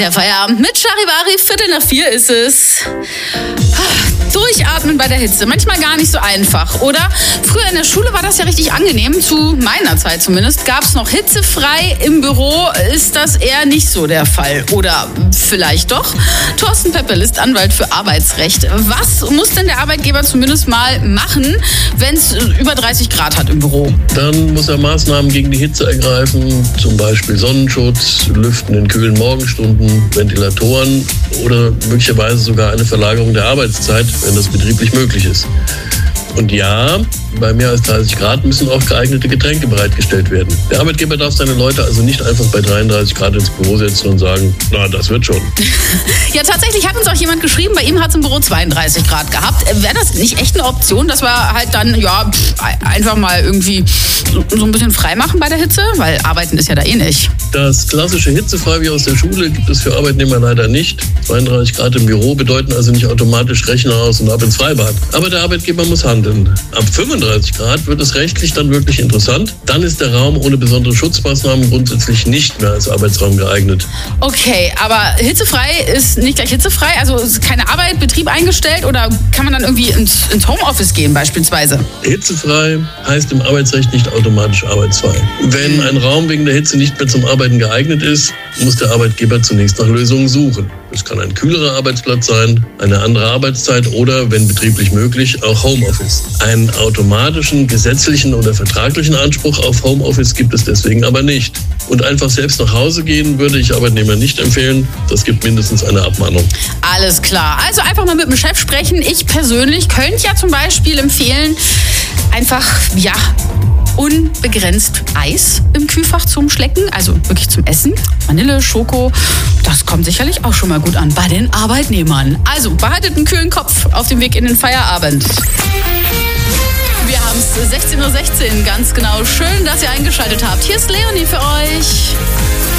Der Feierabend mit Charivari, 3:45 ist es. Durchatmen bei der Hitze, manchmal gar nicht so einfach, oder? Früher in der Schule war das ja richtig angenehm, zu meiner Zeit zumindest. Gab es noch hitzefrei im Büro, ist das eher nicht so der Fall. Oder vielleicht doch? Thorsten Peppel ist Anwalt für Arbeitsrecht. Was muss denn der Arbeitgeber zumindest mal machen, wenn es über 30 Grad hat im Büro? Dann muss er Maßnahmen gegen die Hitze ergreifen, zum Beispiel Sonnenschutz, Lüften in kühlen Morgenstunden, Ventilatoren oder möglicherweise sogar eine Verlagerung der Arbeitszeit, wenn das betrieblich möglich ist. Und ja, bei mehr als 30 Grad müssen auch geeignete Getränke bereitgestellt werden. Der Arbeitgeber darf seine Leute also nicht einfach bei 33 Grad ins Büro setzen und sagen, na, das wird schon. Ja, tatsächlich hat uns auch jemand geschrieben, bei ihm hat es im Büro 32 Grad gehabt. Wäre das nicht echt eine Option, dass wir halt dann, einfach mal irgendwie so ein bisschen frei machen bei der Hitze? Weil arbeiten ist ja da eh nicht. Das klassische Hitzefrei wie aus der Schule gibt es für Arbeitnehmer leider nicht. 32 Grad im Büro bedeuten also nicht automatisch Rechner aus und ab ins Freibad. Aber der Arbeitgeber muss handeln. Ab 35 Grad wird es rechtlich dann wirklich interessant. Dann ist der Raum ohne besondere Schutzmaßnahmen grundsätzlich nicht mehr als Arbeitsraum geeignet. Okay, aber hitzefrei ist nicht gleich hitzefrei? Also ist keine Arbeit, Betrieb eingestellt oder kann man dann irgendwie ins Homeoffice gehen beispielsweise? Hitzefrei heißt im Arbeitsrecht nicht automatisch arbeitsfrei. Wenn ein Raum wegen der Hitze nicht mehr zum Arbeiten geeignet ist, muss der Arbeitgeber zunächst nach Lösungen suchen. Es kann ein kühlerer Arbeitsplatz sein, eine andere Arbeitszeit oder, wenn betrieblich möglich, auch Homeoffice. Einen automatischen, gesetzlichen oder vertraglichen Anspruch auf Homeoffice gibt es deswegen aber nicht. Und einfach selbst nach Hause gehen würde ich Arbeitnehmer nicht empfehlen. Das gibt mindestens eine Abmahnung. Alles klar. Also einfach mal mit dem Chef sprechen. Ich persönlich könnte ja zum Beispiel empfehlen, einfach, unbegrenzt Eis im Kühlfach zum Schlecken, also wirklich zum Essen. Vanille, Schoko, das kommt sicherlich auch schon mal gut an bei den Arbeitnehmern. Also behaltet einen kühlen Kopf auf dem Weg in den Feierabend. Wir haben es 16:16 Uhr, ganz genau. Schön, dass ihr eingeschaltet habt. Hier ist Leonie für euch.